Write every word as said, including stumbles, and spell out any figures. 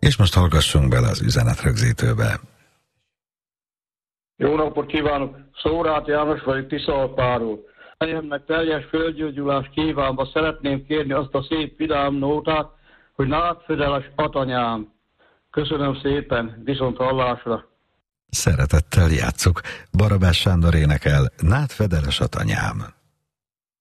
És most hallgassunk bele az üzenetrögzítőbe. Jó napot kívánok! Szóráth János vagyok Tiszalpáról. Helyemnek teljes földgyógyulást kívánva szeretném kérni azt a szép vidám nótát, hogy nátfedeles atanyám. Köszönöm szépen, viszont hallásra! Szeretettel játsszuk. Barabás Sándor énekel, Nátfedeles atanyám.